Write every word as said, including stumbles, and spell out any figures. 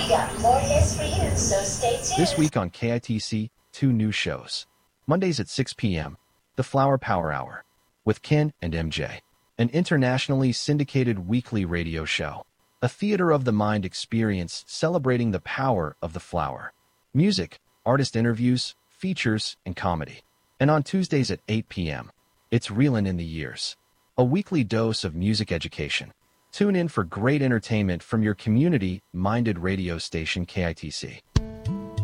We got more hits for you, so stay tuned. This week on K I T C, two new shows. Mondays at six p m, The Flower Power Hour, with Ken and M J, an internationally syndicated weekly radio show, a theater of the mind experience celebrating the power of the flower. Music, artist interviews, features, and comedy. And on Tuesdays at eight p m, it's Reelin' in the Years, a weekly dose of music education. Tune in for great entertainment from your community-minded radio station K I T C.